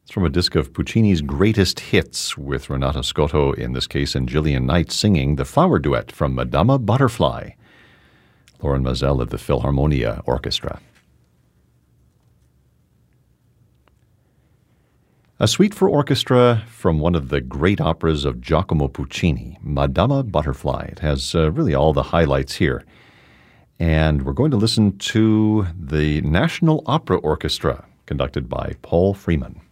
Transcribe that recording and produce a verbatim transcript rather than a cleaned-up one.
It's from a disc of Puccini's greatest hits, with Renato Scotto in this case and Gillian Knight singing the flower duet from Madama Butterfly. Loren Maazel of the Philharmonia Orchestra. A suite for orchestra from one of the great operas of Giacomo Puccini, Madama Butterfly. It has uh, really all the highlights here. And we're going to listen to the National Opera Orchestra, conducted by Paul Freeman.